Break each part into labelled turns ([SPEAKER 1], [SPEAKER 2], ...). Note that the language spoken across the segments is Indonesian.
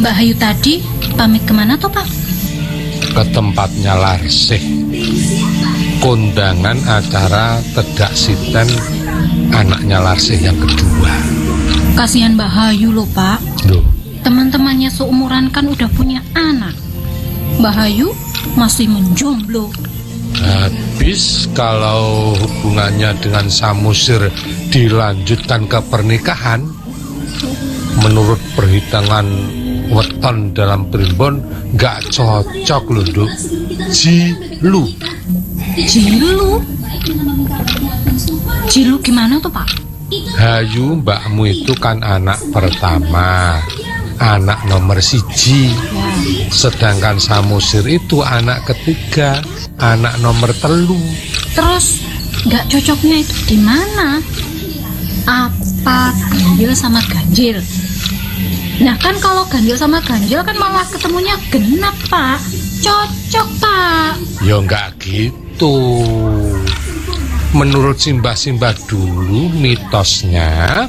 [SPEAKER 1] Mbak Hayu tadi pamit kemana toh Pak?
[SPEAKER 2] Ke tempatnya Larsih, kondangan acara tedak siten anaknya Larsih yang kedua.
[SPEAKER 1] Kasihan Mbak Hayu loh Pak.
[SPEAKER 2] Loh,
[SPEAKER 1] Teman-temannya seumuran kan udah punya anak. Mbak Hayu masih menjomblo.
[SPEAKER 2] habis kalau hubungannya dengan Samusir dilanjutkan ke pernikahan, menurut perhitungan weton dalam primbon nggak cocok loh, Duk. Jilu.
[SPEAKER 1] Jilu? Jilu gimana tuh Pak?
[SPEAKER 2] Hayu mbakmu itu kan anak pertama, anak nomor siji. Sedangkan Samusir itu anak ketiga, anak nomor telu.
[SPEAKER 1] Terus nggak cocoknya itu di mana? Apa ganjil sama ganjil? Nah kan kalau ganjil sama ganjil kan malah ketemunya genap Pak. Cocok Pak.
[SPEAKER 2] Ya nggak gitu. Menurut simbah-simbah dulu mitosnya,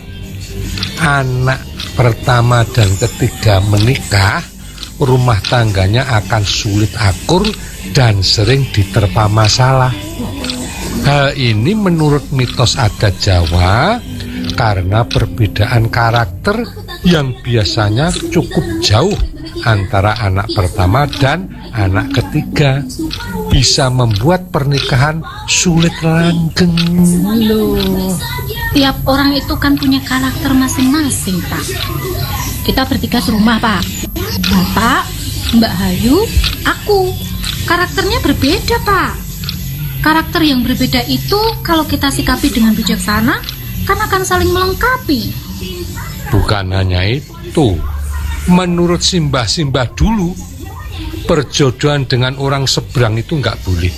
[SPEAKER 2] anak pertama dan ketiga menikah, rumah tangganya akan sulit akur dan sering diterpa masalah. Hal ini menurut mitos adat Jawa karena perbedaan karakter yang biasanya cukup jauh antara anak pertama dan anak ketiga bisa membuat pernikahan sulit langgeng loh.
[SPEAKER 1] Tiap orang itu kan punya karakter masing-masing Pak. Kita bertiga serumah Pak. Bapak, Mbak Hayu, aku. Karakternya berbeda Pak. Karakter yang berbeda itu kalau kita sikapi dengan bijaksana kan akan saling melengkapi.
[SPEAKER 2] Bukan hanya itu, menurut simbah-simbah dulu, perjodohan dengan orang seberang itu nggak boleh.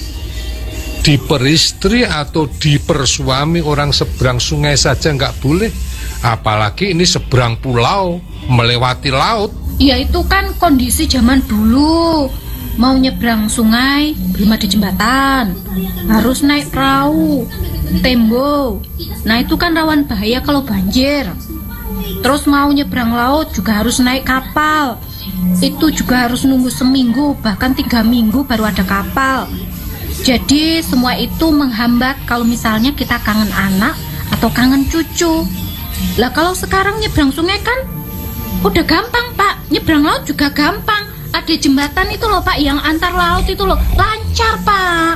[SPEAKER 2] Diperistri atau dipersuami orang seberang sungai saja nggak boleh. Apalagi ini seberang pulau, melewati laut.
[SPEAKER 1] Ya itu kan kondisi zaman dulu. Mau nyebrang sungai, belum ada jembatan. Harus naik perahu, tembo. Nah itu kan rawan bahaya kalau banjir. Terus mau nyebrang laut juga harus naik kapal. Itu juga harus nunggu seminggu, bahkan 3 minggu baru ada kapal. Jadi semua itu menghambat kalau misalnya kita kangen anak atau kangen cucu. Lah kalau sekarang nyebrang sungai kan udah gampang Pak. Nyebrang laut juga gampang. Ada jembatan itu loh Pak, yang antar laut itu loh. Lancar Pak.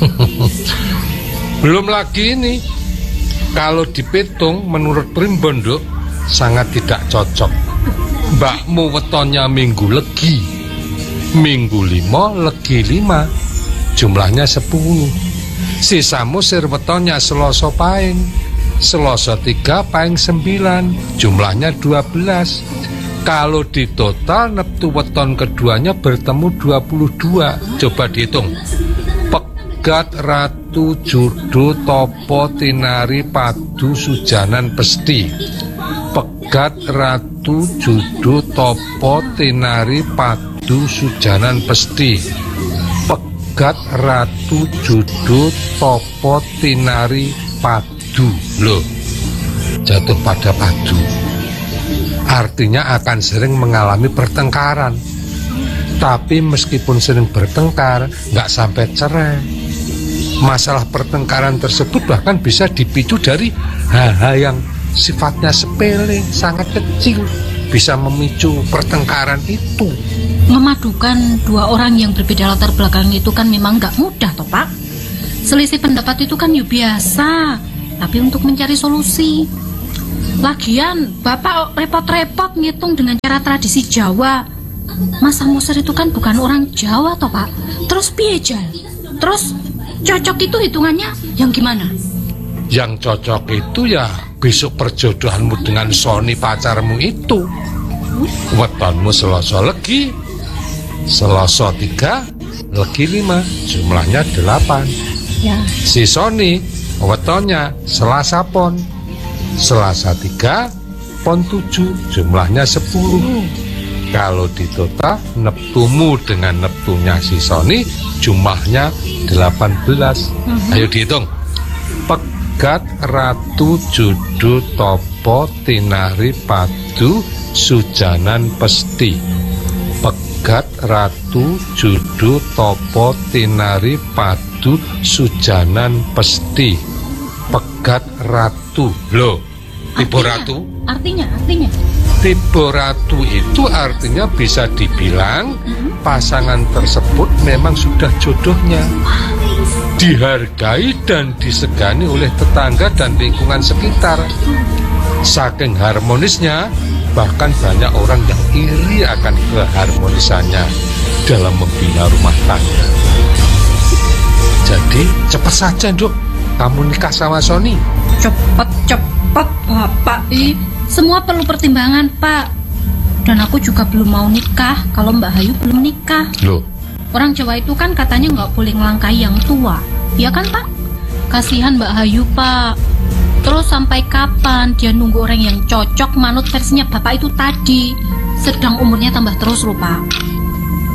[SPEAKER 2] Belum lagi ini, kalau dipitung menurut primbon, Duk, sangat tidak cocok. Mbakmu wetonnya minggu legi, minggu 5 legi 5, jumlahnya 10. Si Samusir wetonnya Selasa Pahing, Selasa 3 Pahing 9, jumlahnya 12. Kalau di total neptu weton keduanya bertemu 22. Coba dihitung. Pegat ratu judo topo tinari padu sujanan pesti. Pegat ratu judo topo tinari padu sujanan pesti. Pegat ratu judo topo tinari padu. Loh, jatuh pada padu. Artinya akan sering mengalami pertengkaran. Tapi meskipun sering bertengkar, nggak sampai cerai. Masalah pertengkaran tersebut bahkan bisa dipicu dari hal-hal yang sifatnya sepele, sangat kecil, bisa memicu pertengkaran itu.
[SPEAKER 1] Memadukan dua orang yang berbeda latar belakang itu kan memang nggak mudah toh Pak. Selisih pendapat itu kan ya biasa, tapi untuk mencari solusi. Lagian Bapak repot-repot ngitung dengan cara tradisi Jawa. Mas Samusir itu kan bukan orang Jawa toh Pak. Terus piye Jal? Terus cocok itu hitungannya yang gimana?
[SPEAKER 2] Yang cocok itu ya besok perjodohanmu dengan Sony pacarmu itu. Wetonmu Selasa legi, Selasa 3 legi 5, jumlahnya 8.
[SPEAKER 1] Ya.
[SPEAKER 2] Si Sony wetonnya Selasa Pon, Selasa 3 Pon 7, jumlahnya 10. Kalau di total neptumu dengan neptunya si Sony jumlahnya 18. Ayo dihitung. Pegat ratu judo topo tinari padu sujanan pesti. Pegat ratu judo topo tinari padu sujanan pesti. Pegat ratu. Loh, tipe ratu?
[SPEAKER 1] Artinya
[SPEAKER 2] Tipe ratu itu artinya bisa dibilang pasangan tersebut memang sudah jodohnya, dihargai dan disegani oleh tetangga dan lingkungan sekitar. Saking harmonisnya, bahkan banyak orang yang iri akan keharmonisannya dalam membina rumah tangga. Jadi cepat saja, Dok, kamu nikah sama Sony.
[SPEAKER 1] Cepet Bapak. Semua perlu pertimbangan, Pak. Dan aku juga belum mau nikah kalau Mbak Hayu belum nikah.
[SPEAKER 2] Loh,
[SPEAKER 1] Orang Jawa itu kan katanya nggak boleh ngelangkahi yang tua. Ya kan, Pak? Kasihan Mbak Hayu, Pak. Terus sampai kapan dia nunggu orang yang cocok manut versinya Bapak itu tadi? Sedang umurnya tambah terus loh, Pak.